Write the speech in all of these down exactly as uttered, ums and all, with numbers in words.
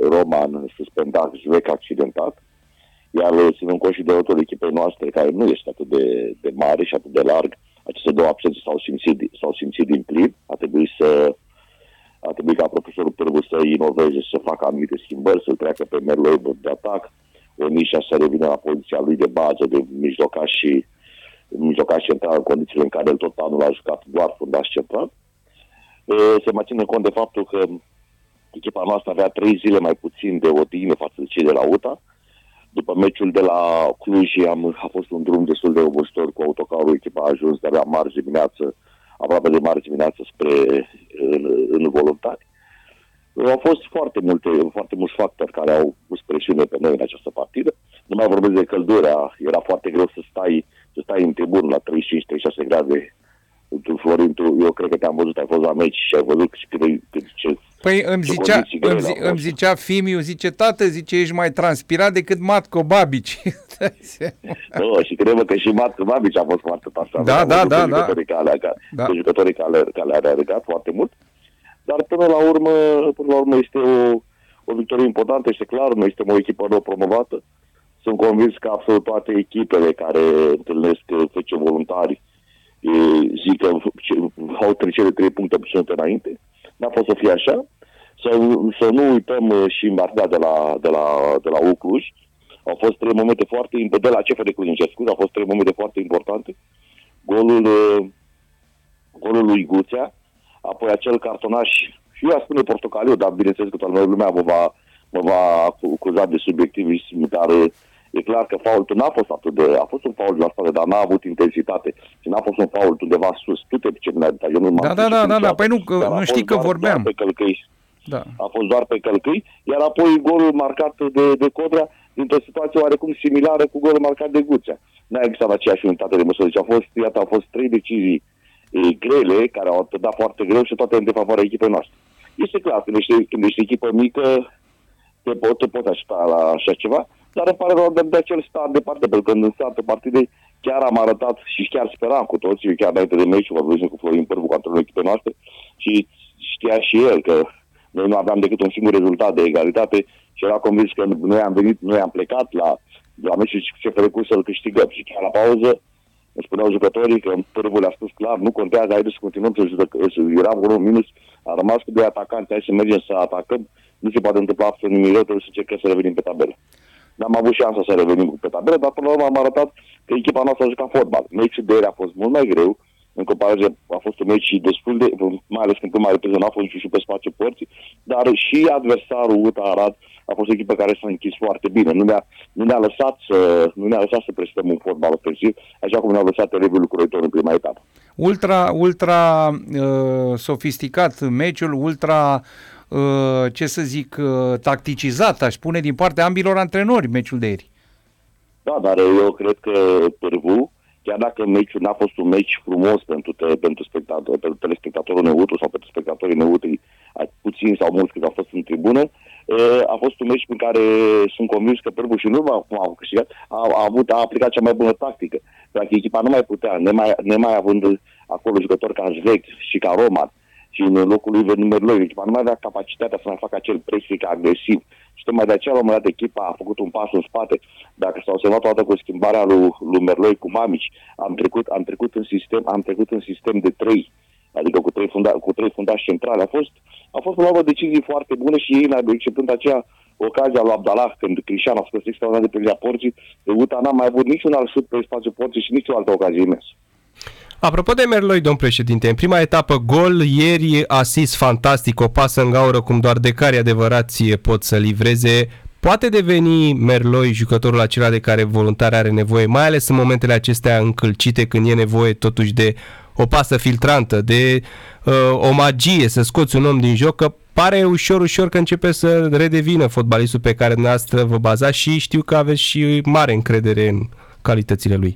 Roman suspendat, Zvec accidentat, iar ținând cont și de rotul echipei noastre, care nu este atât de, de mare și atât de larg, aceste două absențe s-au simțit, s-au simțit din plin. A trebuit să a trebuit ca profesorul Pârvu să inoveze, să facă anumite schimbări, să treacă pe Merloi de atac, Onișa să revină la poziția lui de bază, de mijlocaș și mijlocaș central, în condițiile în care el tot anul a jucat doar fundaș central. Se mai ține cont de faptul că echipa noastră avea trei zile mai puțin de odihnă față de cei de la U T A. După meciul de la Cluj am, a fost un drum destul de obositor cu autocarul, echipa a ajuns de-abia marți dimineață, aproape de marți dimineață spre în, în voluntari. Au fost foarte multe, foarte mulți factori care au pus presiune pe noi în această partidă. Nu mai vorbesc de căldura, era foarte greu să stai, să stai în tribună la treizeci și cinci treizeci și șase grade. Tu, Florin, tu, eu cred că te-am văzut, ai fost la meci și ai văzut cât de, cât, ce... Păi îmi zicea, îmi, zi, îmi zicea Fimiu, zice, tată, zice, ești mai transpirat decât Matco Babici. No, și cred că și Matco Babici a fost foarte transpirat. Da, da, da, da. Care, da. Pe jucătorii care, care le-a regat foarte mult. Dar până la urmă, până la urmă este o, o victorie importantă, este clar, noi suntem o echipă nou promovată. Sunt convins că absolut toate echipele care întâlnesc F C Voluntari zic că au trecere trei puncte sunt înainte. N-a fost să fie așa. Să, să nu uităm și în partida de la, de la, de la U Cluj. Au fost trei momente foarte importante, de la C F R Cluj, în scuze, au fost trei momente foarte importante. Golul, golul lui Guțea, apoi acel cartonaș, și eu aș spune portocaliu, dar bineînțeles că toată lumea mă va, mă va acuza de subiectivism, dar e clar că faultul n-a fost atât de... A fost un fault la spate, dar n-a avut intensitate și n-a fost un fault undeva sus. Tu te pice din eu nu Da, da, da, da, da, păi nu, nu știi că vorbeam. Pe călcâi. Da. A fost doar pe călcâi, iar apoi golul marcat de, de Codrea dintr-o situație oarecum similară cu golul marcat de Guțea. N-a existat aceeași unitate de măsură. Deci au fost, iată, au fost trei decizii e, grele, care au dat foarte greu și toate în defavoarea echipei noastre. Este clar, când ești, când ești echipă mică, te, po- te poți aștepta la așa ceva, dar îmi pare rău de, de acel start departe, pentru că în startul partidei chiar am arătat și chiar speram cu toții, chiar înainte de meci, vorbim cu Florin Pârvu, cu antrenorul echipei noastre, și știa și el că noi nu aveam decât un singur rezultat de egalitate și era convins că noi am venit, noi am plecat la, la meciul C F R Cluj să-l câștigăm. Și chiar la pauză îmi spuneau jucătorii că Pârvu le-a spus clar, nu contează, haideți să continuăm să jucăm, era unul minus, a rămas cu doi atacanți, hai să mergem să atacăm, nu se poate întâmpla absolut nimic rău, trebuie să încercăm să revenim pe tabelă. N-am avut șansa să revenim pe tabelă, dar până la urmă am arătat că echipa noastră a jucat fotbal. Meciul de ieri a fost mult mai greu, în comparație a fost un meci destul de, mai ales când prima repriză n-a fost nici pe spațiu porții, dar și adversarul U T A Arad a fost o echipă care s-a închis foarte bine. Nu ne-a, nu ne-a lăsat să, nu ne-a lăsat să prestăm un fotbal ofensiv, așa cum ne-a lăsat Eleviul Lucrător în prima etapă. Ultra, ultra uh, sofisticat meciul, ultra, uh, ce să zic, uh, tacticizat, aș spune, din partea ambilor antrenori, meciul de ieri. Da, dar eu cred că Pârvu, chiar dacă meciul n-a fost un meci frumos pentru, te, pentru, spectator, pentru telespectatorul neutru sau pentru spectatorii neutri, puțini sau mulți cât au fost în tribună, a fost un meci în care sunt convins că Pârvu și nu va a câștigat, a, a, avut, a aplicat cea mai bună tactică. Dacă echipa nu mai putea, nemai, nemai având acolo jucători ca Zvec și ca Roman și în locul lui Venu Merloi, echipa nu mai avea capacitatea să mai facă acel pressing agresiv. Și tocmai de aceea, la un moment dat, echipa a făcut un pas în spate. Dacă s-a observat toată cu schimbarea lui, lui Merloi cu Mamici, am trecut, am trecut în sistem, am trecut în sistem de trei, adică cu trei, funda, cu trei fundași centrale. A fost, a fost la o decizie foarte bună și ei, exceptând aceea ocazia lui Abdallah, când Crișan a scos extraordinar de pe lângă porții, U T A n-a mai avut niciun alt șut pe spațiu porții și nicio altă ocazie imensă. Apropo de Merloi, domn președinte, în prima etapă gol, ieri asist fantastic, o pasă în gaură cum doar decari adevărați pot să livreze. Poate deveni Merloi jucătorul acela de care voluntar are nevoie, mai ales în momentele acestea încălcite, când e nevoie totuși de o pasă filtrantă, de uh, o magie, să scoți un om din joc, că pare ușor, ușor că începe să redevină fotbalistul pe care dumneavoastră vă bazați și știu că aveți și mare încredere în calitățile lui.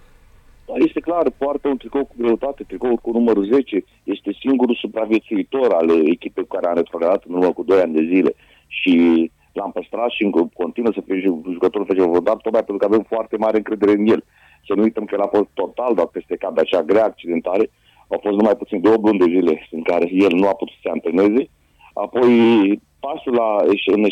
Este clar, poartă un tricou cu greutate, tricoul cu numărul zece, este singurul supraviețuitor al echipei cu care am retrogradat în urmă cu doi ani de zile și l-am păstrat și continuă să fie jucătorul F C Voluntari, tocmai pentru că avem foarte mare încredere în el. Să nu uităm că el a fost total dat peste cap de acea grea accidentare, au fost numai puțin de opt luni de zile în care el nu a putut să se antreneze, apoi pasul la, în